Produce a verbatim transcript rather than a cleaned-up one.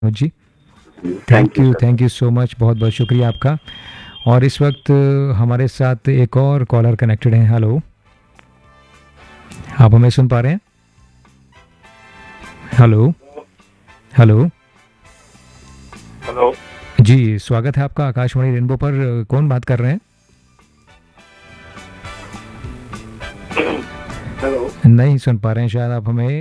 Ji, thank thank you you, sir. Thank you so much, बहुत-बहुत शुक्रिया आपका। और इस वक़्त हमारे साथ एक और कॉलर कनेक्टेड हैं, हेलो। आप हमें सुन पा रहे हैं? Hello, hello. हेलो। जी, स्वागत है आपका आकाशवाणी रेनबो पर, कौन बात कर रहे हैं? हेलो। नहीं सुन पा रहे हैं शायद आप हमें।